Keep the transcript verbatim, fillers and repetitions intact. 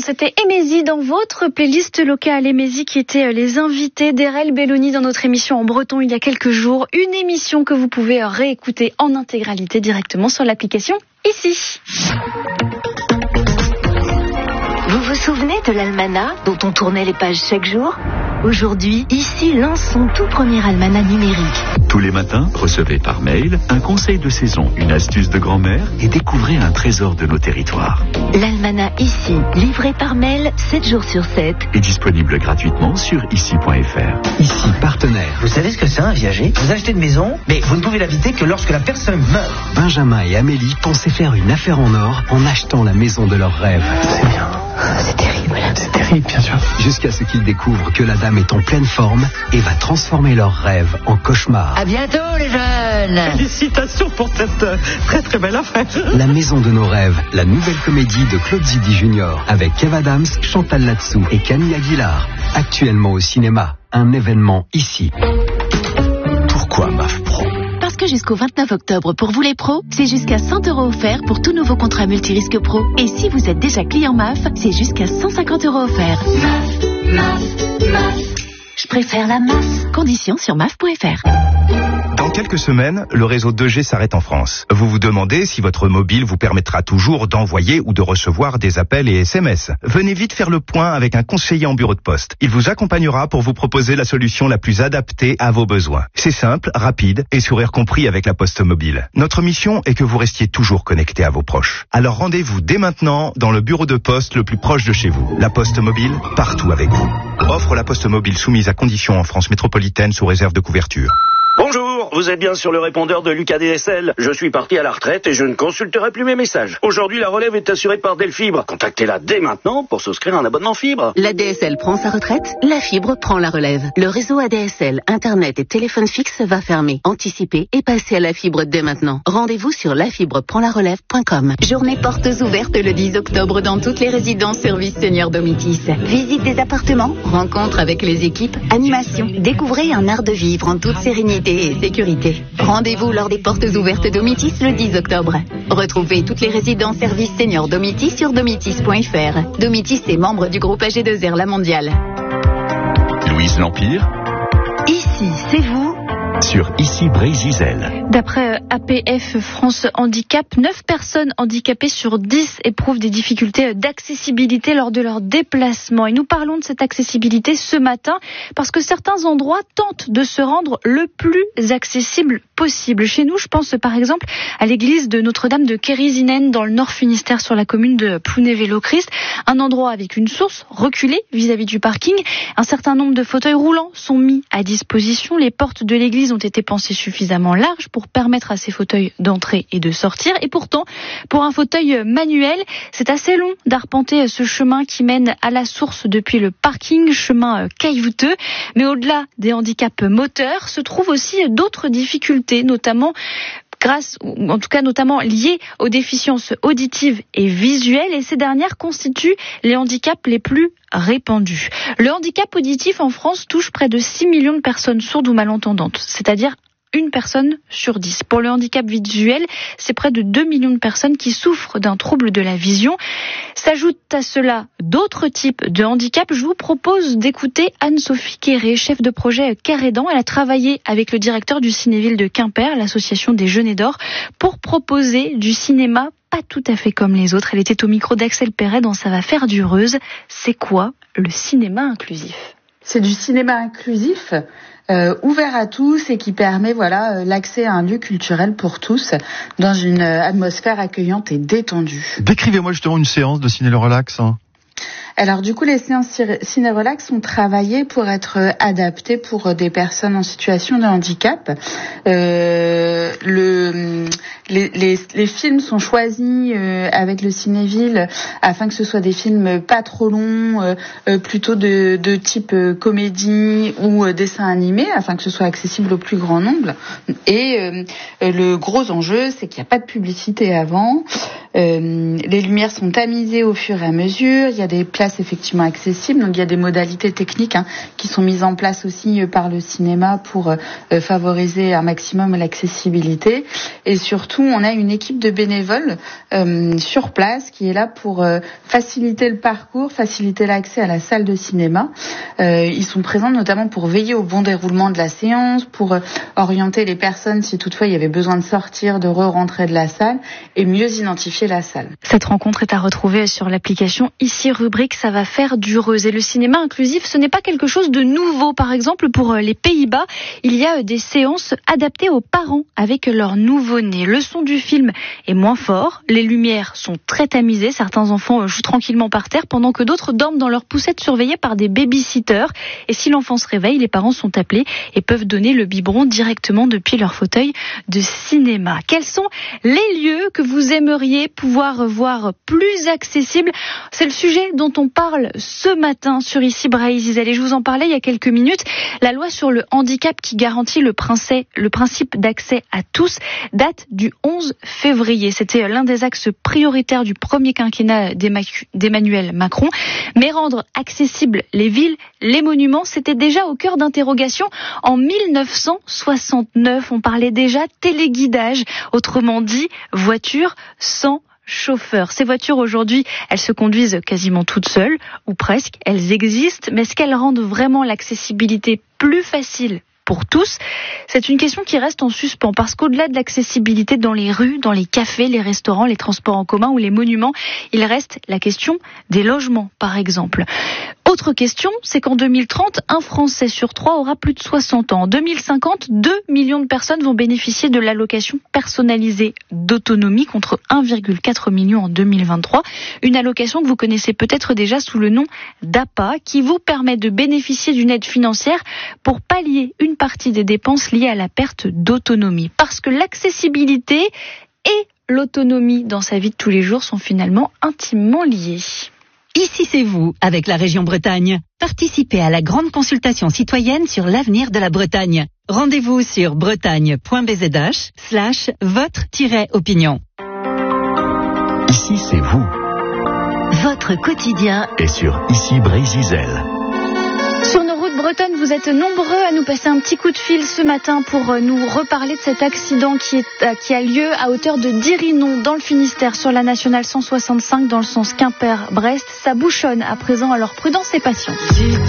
c'était Emézy dans votre playlist locale. Emézy qui était les invités d'Erel Belloni dans notre émission en breton il y a quelques jours. Une émission que vous pouvez réécouter en intégralité directement sur l'application ici. Vous vous souvenez de l'almanach dont on tournait les pages chaque jour ? Aujourd'hui, ici lance son tout premier almanach numérique. Tous les matins, recevez par mail un conseil de saison, une astuce de grand-mère et découvrez un trésor de nos territoires. L'almanach ici, livré par mail sept jours sur sept. Est disponible gratuitement sur ici point f r. Ici, partenaire. Vous savez ce que c'est un viager ? Vous achetez une maison, mais vous ne pouvez l'habiter que lorsque la personne meurt. Benjamin et Amélie pensaient faire une affaire en or en achetant la maison de leurs rêves. C'est bien. C'est terrible. C'est terrible, bien sûr. Jusqu'à ce qu'ils découvrent que la dame est en pleine forme et va transformer leurs rêves en cauchemar. À bientôt les jeunes. Félicitations pour cette euh, très très belle affaire. La maison de nos rêves, la nouvelle comédie de Claude Zidi Junior avec Kev Adams, Chantal Latsou et Camille Aguilar. Actuellement au cinéma, un événement ici. Pourquoi M A F Pro ? Parce que jusqu'au vingt-neuf octobre, pour vous les pros, c'est jusqu'à cent euros offerts pour tout nouveau contrat multirisque pro. Et si vous êtes déjà client M A F, c'est jusqu'à cent cinquante euros offerts. M A F, M A F, M A F. Je préfère la M A F. Conditions sur M A F point F R. Dans quelques semaines, le réseau deux G s'arrête en France. Vous vous demandez si votre mobile vous permettra toujours d'envoyer ou de recevoir des appels et S M S. Venez vite faire le point avec un conseiller en bureau de poste. Il vous accompagnera pour vous proposer la solution la plus adaptée à vos besoins. C'est simple, rapide et sourire compris avec la Poste Mobile. Notre mission est que vous restiez toujours connecté à vos proches. Alors rendez-vous dès maintenant dans le bureau de poste le plus proche de chez vous. La Poste Mobile, partout avec vous. Offre la Poste Mobile soumise à conditions en France métropolitaine sous réserve de couverture. Bonjour, vous êtes bien sur le répondeur de Lucas D S L. Je suis parti à la retraite et je ne consulterai plus mes messages. Aujourd'hui, la relève est assurée par Delfibre. Contactez-la dès maintenant pour souscrire un abonnement fibre. La D S L prend sa retraite, la fibre prend la relève. Le réseau A D S L, Internet et téléphone fixe va fermer. Anticipez et passez à la fibre dès maintenant. Rendez-vous sur la fibre prend la relève point com. Journée portes ouvertes le dix octobre dans toutes les résidences services Senior Domitis. Visite des appartements, rencontre avec les équipes, animation. Découvrez un art de vivre en toute sérénité et sécurité. Rendez-vous lors des portes ouvertes Domitis le dix octobre. Retrouvez toutes les résidences services Senior Domitis sur domitis point f r. Domitis est membre du groupe A G deux R La Mondiale. Louise L'Empire Ici, c'est vous. sur Ici Brésil. D'après A P F France Handicap, neuf personnes handicapées sur dix éprouvent des difficultés d'accessibilité lors de leur déplacement. Et nous parlons de cette accessibilité ce matin parce que certains endroits tentent de se rendre le plus accessible possible. Chez nous, je pense par exemple à l'église de Notre-Dame de Kérizinen dans le Nord Finistère sur la commune de Plounévé-Lochrist. Un endroit avec une source reculée vis-à-vis du parking. Un certain nombre de fauteuils roulants sont mis à disposition. Les portes de l'église ont été pensées suffisamment larges pour permettre à ces fauteuils d'entrer et de sortir. Et pourtant, pour un fauteuil manuel, c'est assez long d'arpenter ce chemin qui mène à la source depuis le parking, chemin caillouteux. Mais au-delà des handicaps moteurs, se trouvent aussi d'autres difficultés, notamment grâce, ou en tout cas notamment liées aux déficiences auditives et visuelles, et ces dernières constituent les handicaps les plus répandus. Le handicap auditif en France touche près de six millions de personnes sourdes ou malentendantes, c'est-à-dire une personne sur dix. Pour le handicap visuel, c'est près de deux millions de personnes qui souffrent d'un trouble de la vision. S'ajoutent à cela d'autres types de handicap. Je vous propose d'écouter Anne-Sophie Quéré, chef de projet Carédan. Elle a travaillé avec le directeur du Cinéville de Quimper, l'association des Genêts d'Or, pour proposer du cinéma pas tout à fait comme les autres. Elle était au micro d'Axel Perret dans Ça va faire dureuse. C'est quoi le cinéma inclusif ? C'est du cinéma inclusif, euh, ouvert à tous et qui permet voilà euh, l'accès à un lieu culturel pour tous dans une euh, atmosphère accueillante et détendue. Décrivez-moi justement une séance de ciné-relax. Hein. Alors du coup, les séances ciné-relax sont travaillées pour être adaptées pour des personnes en situation de handicap. Euh, le, les, les, les films sont choisis euh, avec le Cinéville afin que ce soit des films pas trop longs, euh, plutôt de, de type euh, comédie ou euh, dessin animé, afin que ce soit accessible au plus grand nombre. Et euh, le gros enjeu, c'est qu'il n'y a pas de publicité avant. Euh, les lumières sont tamisées au fur et à mesure. Il y a des places places effectivement accessibles. Donc il y a des modalités techniques hein, qui sont mises en place aussi par le cinéma pour euh, favoriser un maximum l'accessibilité. Et surtout, on a une équipe de bénévoles euh, sur place qui est là pour euh, faciliter le parcours, faciliter l'accès à la salle de cinéma. Euh, ils sont présents notamment pour veiller au bon déroulement de la séance, pour euh, orienter les personnes si toutefois il y avait besoin de sortir, de re-rentrer de la salle et mieux identifier la salle. Cette rencontre est à retrouver sur l'application Ici Rubrique, ça va faire dureuse. Et le cinéma inclusif, ce n'est pas quelque chose de nouveau. Par exemple, pour les Pays-Bas, il y a des séances adaptées aux parents avec leur nouveau-né. Le son du film est moins fort, les lumières sont très tamisées, certains enfants jouent tranquillement par terre pendant que d'autres dorment dans leur poussette surveillés par des baby-sitters. Et si l'enfant se réveille, les parents sont appelés et peuvent donner le biberon directement depuis leur fauteuil de cinéma. Quels sont les lieux que vous aimeriez pouvoir voir plus accessibles? C'est le sujet dont on parle ce matin sur Ici Brésil. Et je vous en parlais il y a quelques minutes. La loi sur le handicap qui garantit le principe, le principe d'accès à tous date du onze février. C'était l'un des axes prioritaires du premier quinquennat d'Emmanuel Macron. Mais rendre accessibles les villes, les monuments, c'était déjà au cœur d'interrogation en mille neuf cent soixante-neuf. On parlait déjà téléguidage, autrement dit voiture sans chauffeur. Ces voitures aujourd'hui, elles se conduisent quasiment toutes seules, ou presque, elles existent, mais est-ce qu'elles rendent vraiment l'accessibilité plus facile pour tous? C'est une question qui reste en suspens parce qu'au-delà de l'accessibilité dans les rues, dans les cafés, les restaurants, les transports en commun ou les monuments, il reste la question des logements, par exemple. Autre question, c'est qu'en deux mille trente, un Français sur trois aura plus de soixante ans. En deux mille cinquante, deux millions de personnes vont bénéficier de l'allocation personnalisée d'autonomie contre un virgule quatre million en deux mille vingt-trois. Une allocation que vous connaissez peut-être déjà sous le nom d'A P A, qui vous permet de bénéficier d'une aide financière pour pallier une partie des dépenses liées à la perte d'autonomie. Parce que l'accessibilité et l'autonomie dans sa vie de tous les jours sont finalement intimement liées. Ici c'est vous, avec la région Bretagne. Participez à la grande consultation citoyenne sur l'avenir de la Bretagne. Rendez-vous sur bretagne.bzh slash votre-opinion. Ici c'est vous. Votre quotidien Et sur Ici Brésil. Sur nos routes bretonnes, vous êtes nombreux à nous passer un petit coup de fil ce matin pour nous reparler de cet accident qui, est, qui a lieu à hauteur de Dirinon dans le Finistère sur la nationale cent soixante-cinq dans le sens Quimper-Brest. Ça bouchonne à présent, alors prudence et patience.